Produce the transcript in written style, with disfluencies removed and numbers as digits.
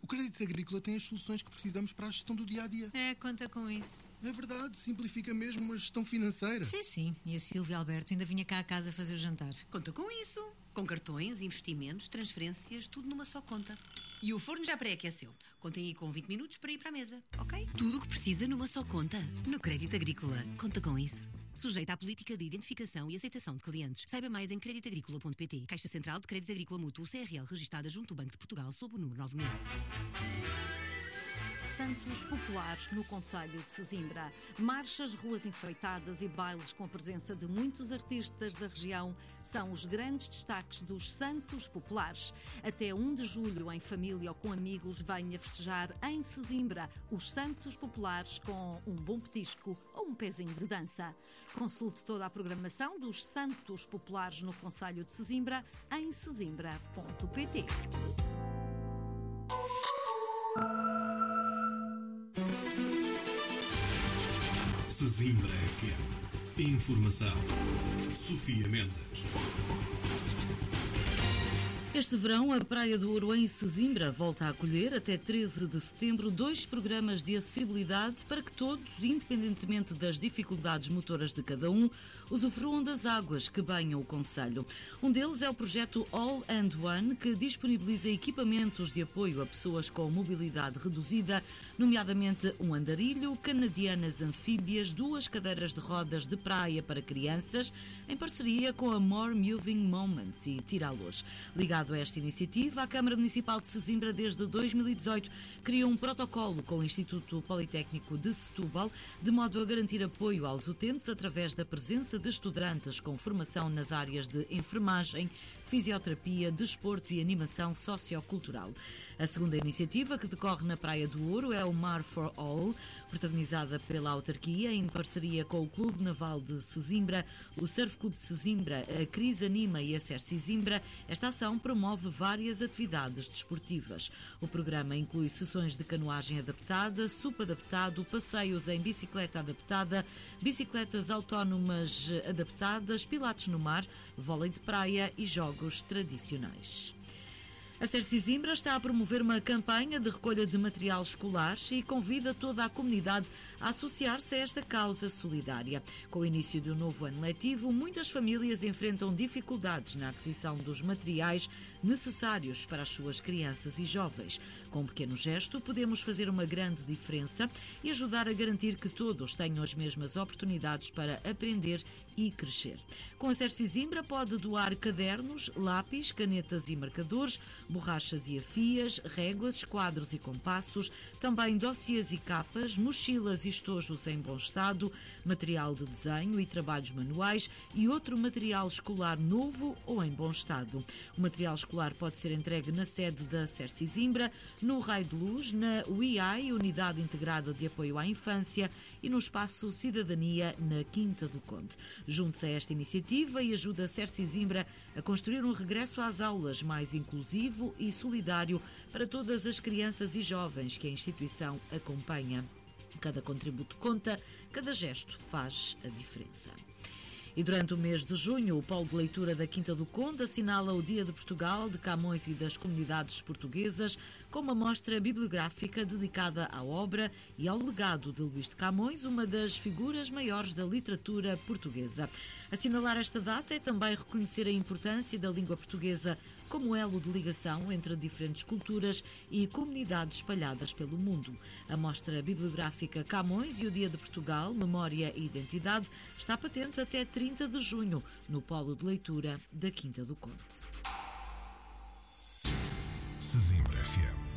Crédito Agrícola tem as soluções que precisamos para a gestão do dia-a-dia. Conta com isso. É verdade, simplifica mesmo uma gestão financeira. Sim. E a Silvia Alberto ainda vinha cá a casa fazer o jantar. Conta com isso. Com cartões, investimentos, transferências, tudo numa só conta. E o forno já pré-aqueceu. Contem aí com 20 minutos para ir para a mesa, ok? Tudo o que precisa numa só conta. No Crédito Agrícola. Conta com isso. Sujeita à política de identificação e aceitação de clientes. Saiba mais em creditagricola.pt. Caixa Central de Crédito Agrícola Mútuo CRL, registada junto ao Banco de Portugal sob o número 9000. Santos populares no concelho de Sesimbra. Marchas, ruas enfeitadas e bailes com a presença de muitos artistas da região são os grandes destaques dos Santos populares. Até 1 de julho, em família ou com amigos, venha festejar em Sesimbra os Santos populares com um bom petisco ou um pezinho de dança. Consulte toda a programação dos Santos populares no concelho de Sesimbra em sesimbra.pt. Sesimbra FM. Informação. Sofia Mendes. Este verão, a Praia do Ouro em Sesimbra volta a acolher, até 13 de setembro, 2 programas de acessibilidade para que todos, independentemente das dificuldades motoras de cada um, usufruam das águas que banham o concelho. Um deles é o projeto All and One, que disponibiliza equipamentos de apoio a pessoas com mobilidade reduzida, nomeadamente um andarilho, canadianas anfíbias, 2 cadeiras de rodas de praia para crianças, em parceria com a More Moving Moments e Tira-los. Ligado a esta iniciativa, a Câmara Municipal de Sesimbra, desde 2018, criou um protocolo com o Instituto Politécnico de Setúbal, de modo a garantir apoio aos utentes através da presença de estudantes com formação nas áreas de enfermagem, fisioterapia, desporto e animação sociocultural. A segunda iniciativa, que decorre na Praia do Ouro, é o Mar for All, protagonizada pela autarquia em parceria com o Clube Naval de Sesimbra, o Surf Clube de Sesimbra, a Cris Anima e a Ser Sesimbra. Esta ação promove várias atividades desportivas. O programa inclui sessões de canoagem adaptada, SUP adaptado, passeios em bicicleta adaptada, bicicletas autónomas adaptadas, pilates no mar, vôlei de praia e jogos tradicionais. A Ser Sesimbra está a promover uma campanha de recolha de material escolar e convida toda a comunidade a associar-se a esta causa solidária. Com o início do novo ano letivo, muitas famílias enfrentam dificuldades na aquisição dos materiais necessários para as suas crianças e jovens. Com um pequeno gesto, podemos fazer uma grande diferença e ajudar a garantir que todos tenham as mesmas oportunidades para aprender e crescer. Com a Ser Sesimbra pode doar cadernos, lápis, canetas e marcadores, borrachas e afias, réguas, esquadros e compassos, também dossiês e capas, mochilas e estojos em bom estado, material de desenho e trabalhos manuais e outro material escolar novo ou em bom estado. O material escolar pode ser entregue na sede da Ser Sesimbra, no Raio de Luz, na UIAI, Unidade Integrada de Apoio à Infância, e no Espaço Cidadania, na Quinta do Conde. Junte-se a esta iniciativa e ajude a Ser Sesimbra a construir um regresso às aulas mais inclusivo e solidário para todas as crianças e jovens que a instituição acompanha. Cada contributo conta, cada gesto faz a diferença. E durante o mês de junho, o Polo de Leitura da Quinta do Conde assinala o Dia de Portugal, de Camões e das Comunidades Portuguesas, com uma mostra bibliográfica dedicada à obra e ao legado de Luís de Camões, uma das figuras maiores da literatura portuguesa. Assinalar esta data é também reconhecer a importância da língua portuguesa como elo de ligação entre diferentes culturas e comunidades espalhadas pelo mundo. A mostra bibliográfica Camões e o Dia de Portugal, Memória e Identidade está patente até 30 de junho no Polo de Leitura da Quinta do Conde. Sesimbra FM.